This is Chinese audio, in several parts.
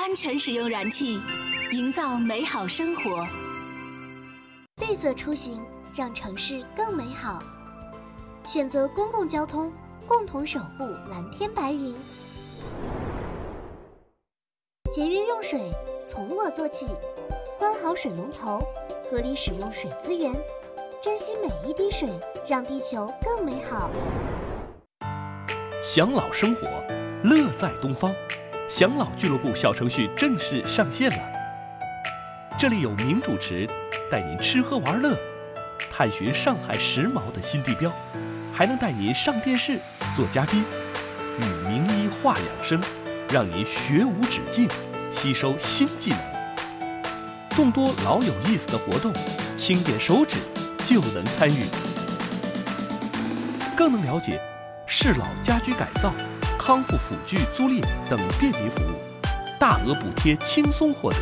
安全使用燃气，营造美好生活。 绿色出行，让城市更美好。选择公共交通，共同守护蓝天白云。节约用水，从我做起，关好水龙头，合理使用水资源，珍惜每一滴水，让地球更美好。 享老生活，乐在东方。享老俱乐部小程序正式上线了，这里有名主持带您吃喝玩乐，探寻上海时髦的新地标，还能带您上电视做嘉宾，与名医话养生，让您学无止境，吸收新技能。众多老有意思的活动，轻点手指就能参与，更能了解适老家居改造、康复辅具租赁等便民服务，大额补贴轻松获得。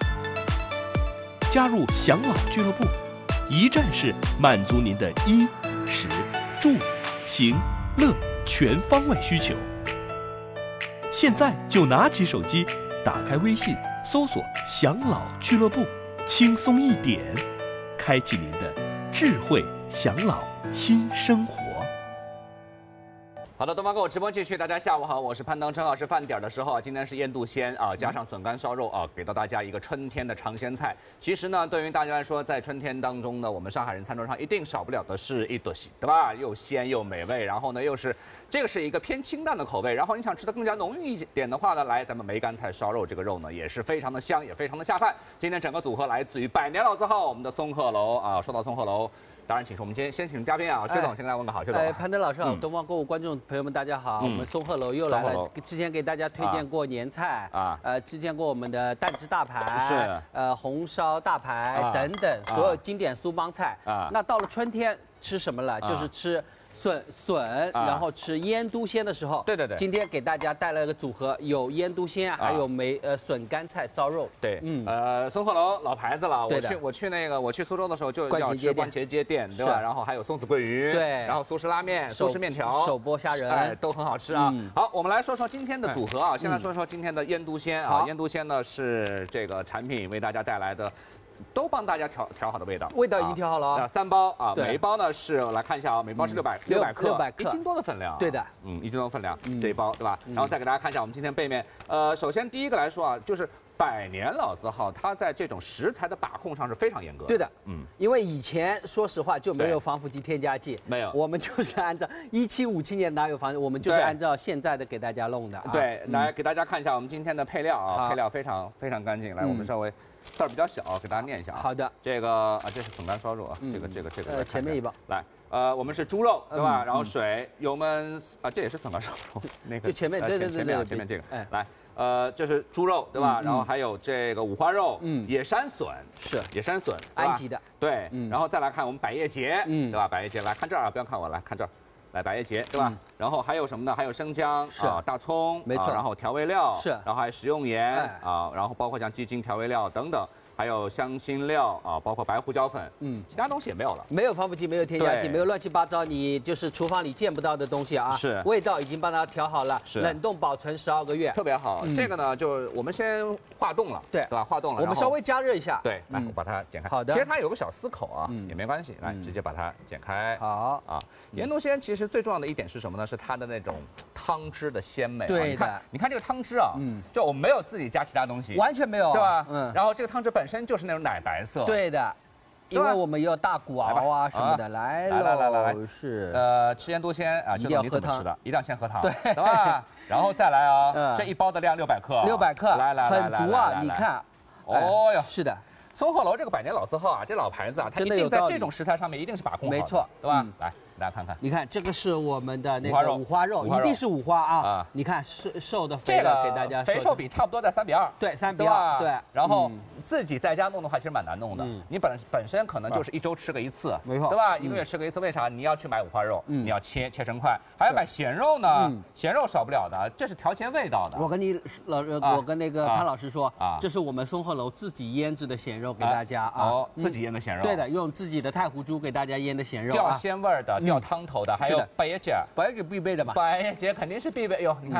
加入享老俱乐部，一站式满足您的衣、食、住、行、乐全方位需求。现在就拿起手机，打开微信，搜索“享老俱乐部”，轻松一点，开启您的智慧享老新生活。 好的，东方购物直播继续，大家下午好，我是攀登，正好是饭点的时候啊，今天是腌笃鲜啊，加上笋干烧肉啊，给到大家一个春天的尝鲜菜。其实呢，对于大家来说，在春天当中呢，我们上海人餐桌上一定少不了的是一笃鲜，对吧？又鲜又美味，然后呢又是这个是一个偏清淡的口味，然后你想吃的更加浓郁一点的话呢，来咱们梅干菜烧肉这个肉呢也是非常的香，也非常的下饭。今天整个组合来自于百年老字号我们的松鹤楼啊，说到松鹤楼。当然，请出我们今天先请嘉宾啊，薛总先跟大家问个好，薛总。 潘登老师好，东方购物观众朋友们大家好，我们松鹤楼又来了。之前给大家推荐过年菜啊，推荐过我们的蛋汁大排，是红烧大排等等，所有经典苏帮菜啊。那到了春天吃什么了？就是吃笋，然后吃腌笃鲜的时候，对，今天给大家带来个组合，有腌笃鲜，还有笋干菜烧肉。对， 松鹤楼老牌子了，我去苏州的时候就要吃关节街店，对吧？然后还有松子桂鱼，对，然后苏式拉面、苏式面条、 手剥虾仁， 哎，都很好吃啊。好，我们来说说今天的组合啊，先来说说今天的腌笃鲜啊，腌笃鲜呢是这个产品为大家带来的。都帮大家调好的味道， 味道已经调好了啊。 3包啊，每一包呢是我来看一下啊，每包是600克，1斤多的分量。 对的 ，1斤多的分量这一包，对吧？然后再给大家看一下我们今天背面，首先第一个来说啊，就是百年老字号，它在这种食材的把控上是非常严格的。 对的，因为以前说实话就没有防腐剂添加剂， 没有， 我们就是按照1757年哪有防腐，我们就是按照现在的给大家弄的。 对，来给大家看一下我们今天的配料啊，配料非常非常干净。来，我们稍微。字儿比较小，给大家念一下啊。 好的， 这个啊，这是笋干烧肉啊，这个。 前面一包。 来，我们是猪肉，对吧？然后水，油焖啊，这也是笋干烧肉，那个。 就前面，对， 前面这个。哎，来，这是猪肉，对吧？然后还有这个五花肉，野山笋是野山笋， 安吉的。 对，然后再来看我们百叶结，对吧？百叶结，来看这儿啊，不要看我，来看这儿。来百叶结，对吧？然后还有什么呢？还有生姜啊、大葱， 没错。 然后调味料是， 然后还有食用盐啊，然后包括像鸡精调味料等等，还有香辛料啊，包括白胡椒粉，其他东西也没有了， 没有防腐剂，没有添加剂，没有乱七八糟你就是厨房里见不到的东西啊。 是， 味道已经帮它调好了， 是冷冻保存12个月， 特别好。这个呢，就是我们先化冻了，对吧？化冻了， 我们稍微加热一下， 对，来我把它剪开。 好的， 其实它有个小丝口啊，也没关系，来直接把它剪开。 好啊，腌笃鲜其实最重要的一点是什么呢？是它的那种汤汁的鲜美。 对的， 你看这个汤汁啊，就我们没有自己加其他东西， 完全没有， 对吧？然后这个汤汁本身就是那种奶白色。 对的。因为我们有大骨熬啊什么的，来，是吃腌笃鲜啊， 一定要喝汤， 一定要先喝汤， 对吧？然后再来啊，这一包的量600克 ，600克， 来， 很足啊！你看， 哦哟， 是的， 松鹤楼这个百年老字号啊，这老牌子啊，它一定在这种食材上面一定是把控好的， 没错， 对吧？来。大家看看， 你看这个是我们的那个五花肉，一定是五花啊！你看瘦的肥的，给大家肥瘦比差不多在3:2， 对，3:2，对。 然后自己在家弄的话，其实蛮难弄的。你本身可能就是1周吃个1次， 没错， 对吧？1个月吃个1次，为啥？你要去买五花肉，你要切成块，还要买咸肉呢。咸肉少不了的，这是调节味道的。 我跟那个潘老师说，这是我们松鹤楼自己腌制的咸肉给大家啊。 哦，自己腌的咸肉。 对的，用自己的太湖猪给大家腌的咸肉， 掉鲜味的。掉汤头的，还有百叶结， 百叶结必备的嘛？ 百叶结肯定是必备。哟，你看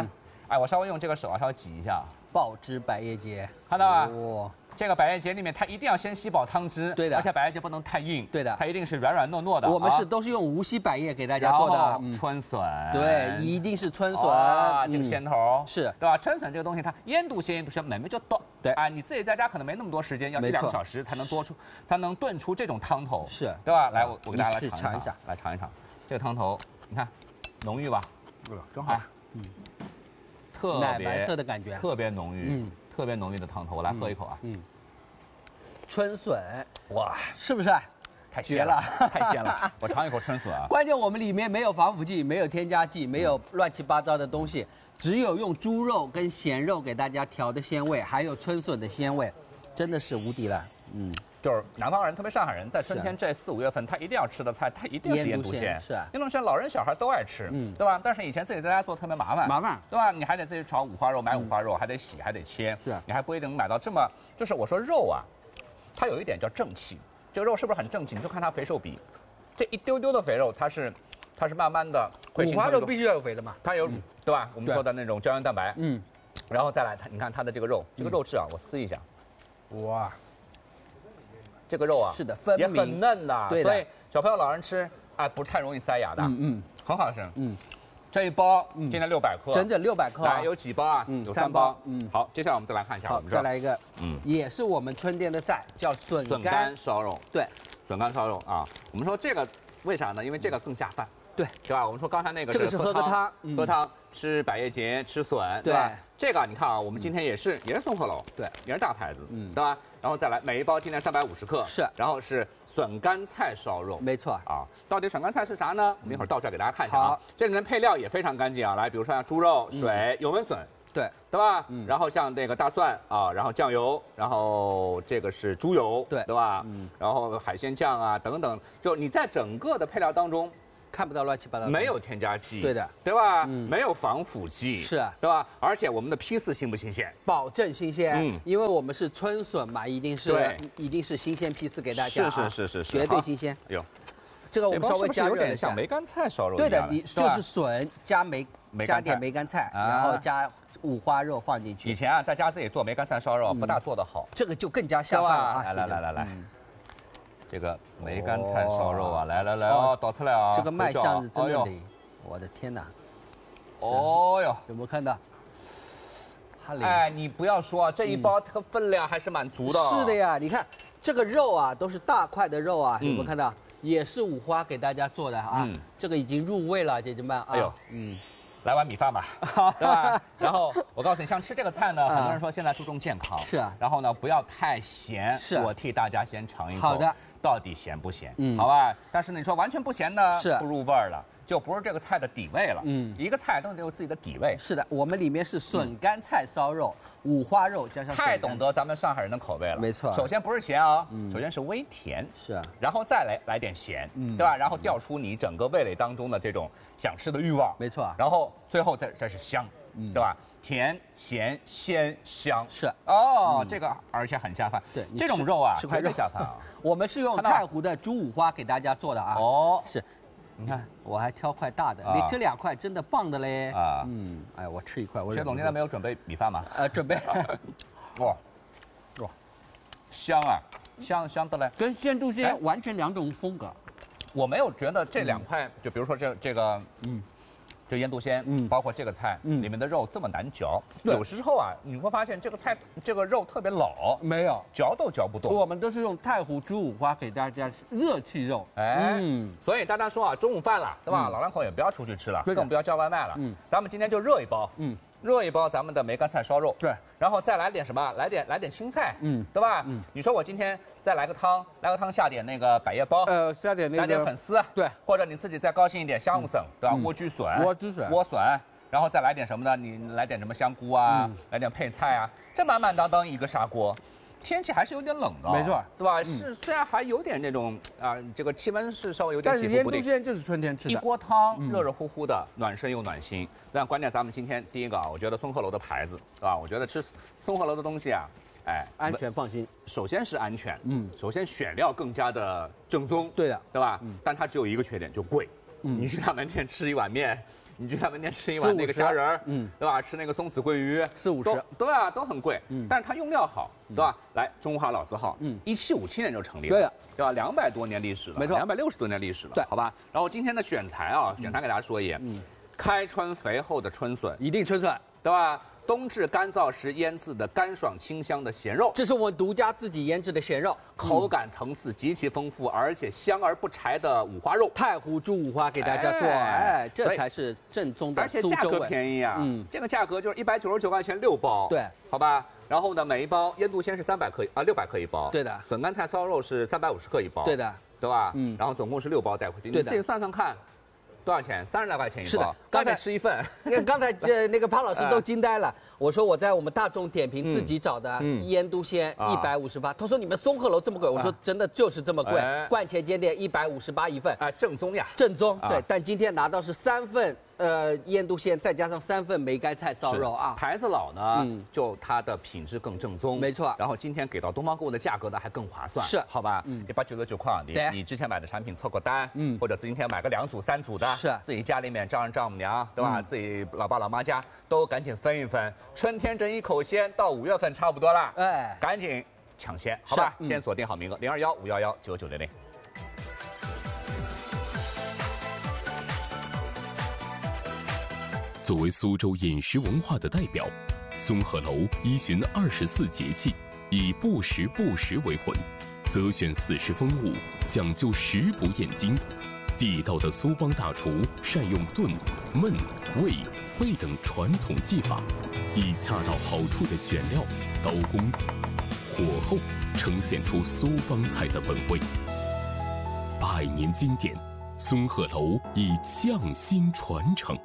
哎，我稍微用这个手啊，稍微挤一下， 爆汁百叶结， 看到吧？ 哇， 这个百叶结里面它一定要先吸饱汤汁， 对的， 而且百叶结不能太硬， 对的， 它一定是软软糯糯的。 我们都是用无锡百叶给大家做的， 春笋， 对，一定是春笋， 这个鲜头是， 对吧？春笋这个东西它腌笃鲜慢慢就炖， 对啊，你自己在家可能没那么多时间，要1、2个小时才能炖出这种汤头， 是对吧？来，我给大家来尝一下， 来尝一尝这个汤头，你看浓郁吧？ 真好， 特别奶白色的感觉， 特别浓郁，特别浓郁的汤头，我来喝一口啊， 春笋， 哇， 是不是？ 太鲜了，太鲜了！我尝一口春笋啊。 关键我们里面没有防腐剂，没有添加剂，没有乱七八糟的东西，只有用猪肉跟咸肉给大家调的鲜味，还有春笋的鲜味，真的是无敌了。 就是南方人，特别上海人，在春天这4、5月份，他一定要吃的菜，他一定是腌笃鲜。 是腌笃鲜，老人小孩都爱吃，对吧？但是以前自己在家做特别麻烦，对吧？你还得自己炒五花肉，买五花肉，还得洗，还得切， 是， 你还不一定能买到这么，就是我说肉啊，它有一点叫正气。这个肉是不是很正气？你就看它肥瘦比，这一丢丢的肥肉，它是慢慢的会。 五花肉必须要有肥的嘛， 它有，对吧？我们说的那种胶原蛋白，然后再来你看它的这个肉，这个肉质啊，我撕一下，哇，这个肉啊， 是的，分明也很嫩的， 对的， 所以小朋友、老人吃啊不太容易塞牙的，很好吃，这一包今天600克， 整整600克啊， 有几包啊？有3包，好，接下来我们再来看一下， 好，再来一个，也是我们春天的菜，叫笋干烧肉， 对， 笋干烧肉啊，我们说这个为啥呢？因为这个更下饭， 对， 对吧？我们说刚才那个这个是喝个汤， 喝汤吃百叶结吃笋，对吧？这个你看啊，我们今天也是松鹤楼， 对， 也是大牌子，对吧？然后再来每一包今天350克， 是， 然后是笋干菜烧肉， 没错啊。到底笋干菜是啥呢？我们一会儿到这儿给大家看一下啊。这里面配料也非常干净啊，来，比如说像猪肉、水、油焖笋， 对吧？然后像这个大蒜啊，然后酱油，然后这个是猪油，对吧？然后海鲜酱啊等等，就你在整个的配料当中。 看不到乱七八糟的， 没有添加剂， 对的， 对吧？没有防腐剂， 是， 对吧？而且我们的批次新不新鲜？ 保证新鲜，因为我们是春笋嘛，一定是新鲜批次给大家， 是， 绝对新鲜。 哟， 这个我们稍微加热一下， 有点像梅干菜烧肉， 对的，就是笋加加点梅干菜，然后加五花肉放进去。 以前啊，在家自己做梅干菜烧肉不大做得好， 这个就更加下饭了啊！ 来。这个梅干菜烧肉啊，来哦，倒出来啊！ 这个卖相是真的得，我的天哪！ 哦哟， 有没有看到？ 哎，你不要说，这一包这个分量还是蛮足的。 是的呀，你看这个肉啊，都是大块的肉啊，有没有看到？也是五花给大家做的啊，这个已经入味了，姐姐们啊。哎呦， 来碗米饭吧，对吧？然后我告诉你，像吃这个菜呢，很多人说现在注重健康， 是啊。 然后呢，不要太咸， 是。 我替大家先尝一口， 好的， 到底咸不咸？好吧。但是你说完全不咸呢， 是不入味儿了，就不是这个菜的底味了。一个菜都得有自己的底味。 是的，我们里面是笋干菜烧肉、五花肉加上。 太懂得咱们上海人的口味了。 没错。 首先不是咸啊，首先是微甜， 是。 然后再来点咸，对吧？然后调出你整个味蕾当中的这种想吃的欲望。 没错。 然后最后再是香，对吧？甜、咸、鲜、香。 是。 哦，这个而且很下饭。 对， 这种肉啊， 绝对下饭啊。 我们是用太湖的猪五花给大家做的啊。 哦。 是。你看，我还挑块大的，你这2块真的棒的嘞啊！哎，我吃一块。 薛总今天没有准备米饭吗？ 准备。 哇，香啊，香的嘞， 跟鲜笃鲜完全2种风格。 我没有觉得这2块，就比如说这个，这腌笃鲜，包括这个菜里面的肉这么难嚼。有时候啊，你会发现这个菜这个肉特别老， 没有嚼都嚼不动。 我们都是用太湖猪五花给大家热气肉， 所以大家说啊，中午饭了，对吧？老两口也不要出去吃了，更不要叫外卖了。咱们今天就热一包，热一包咱们的梅干菜烧肉， 对， 然后再来点什么？来点青菜，对吧？你说我今天再来个汤下点那个百叶包， 下点那个， 来点粉丝， 对， 或者你自己再高兴一点，香菇笋，对吧？莴笋，然后再来点什么呢？你来点什么香菇啊，来点配菜啊，这满满当当一个砂锅。天气还是有点冷的， 没错， 对吧？是，虽然还有点那种啊，这个气温是稍微有点起伏不定。 但是腌笃鲜就是春天吃的， 一锅汤热热乎乎的，暖身又暖心。但关键咱们今天第一个啊，我觉得松鹤楼的牌子，对吧？我觉得吃松鹤楼的东西啊，哎， 安全放心。 首先是安全，首先选料更加的正宗， 对的， 对吧？但它只有一个缺点，就贵。你去大门店吃一碗面。 你去他们店吃一碗那个虾仁儿，对吧？吃那个松子桂鱼 ，40-50， 对啊，都很贵。但是它用料好，对吧？来，中华老字号，1757年就成立了，对吧？200多年历史了， 没错 ，260多年历史了， 对， 好吧。然后今天的选材啊，选材给大家说一眼，开春肥厚的春笋， 一定春笋， 对吧？冬至干燥时腌制的干爽清香的咸肉， 这是我们独家自己腌制的咸肉， 口感层次极其丰富，而且香而不柴的五花肉， 太湖猪五花给大家做，哎，这才是正宗的苏州味， 而且价格便宜啊，这个价格就是199块钱6包， 对， 好吧。然后呢，每一包腌笃鲜是300克啊，600克一包， 对的。 笋干菜烧肉是350克一包， 对的， 对吧？然后总共是6包带回去，你自己算算看。多少钱？30来块钱一包。 是的， 刚才吃一份。 刚才那个潘老师都惊呆了。我说我在我们大众点评自己找的腌笃鲜158，他说你们松鹤楼这么贵，我说真的就是这么贵。冠前煎店158一份， 正宗呀， 正宗。对，但今天拿到是3份腌笃鲜，再加上3份梅干菜烧肉啊。 牌子老呢，就它的品质更正宗， 没错。 然后今天给到东方购物的价格呢还更划算， 是好吧？199块，你之前买的产品凑个单，或者今天买个2组3组的， 是自己家里面丈人丈母娘，对吧？自己老爸老妈家都赶紧分一分，春天这一口鲜到5月份差不多了，哎，赶紧抢先，好吧？先锁定好名额021-511-9900。 作为苏州饮食文化的代表，松鹤楼依循24节气，以不时不食为魂，择选40风物，讲究食不厌精。地道的苏帮大厨善用炖、焖、煨、煨等传统技法，以恰到好处的选料、刀工、火候，呈现出苏帮菜的本味。100年经典，松鹤楼以匠心传承。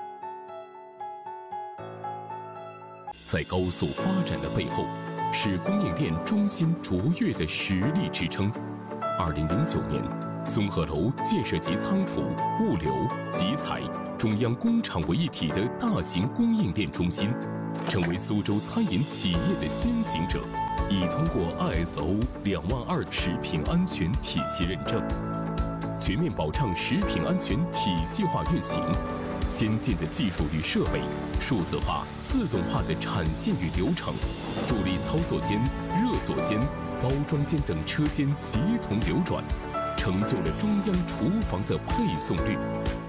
在高速发展的背后，是供应链中心卓越的实力支撑。2009年，松鹤楼建设集仓储、物流、集采、中央工厂为一体的大型供应链中心，成为苏州餐饮企业的先行者，已通过 ISO 22000食品安全体系认证，全面保障食品安全体系化运行。先进的技术与设备，数字化、自动化的产线与流程，助力操作间、热作间、包装间等车间协同流转，成就了中央厨房的配送率。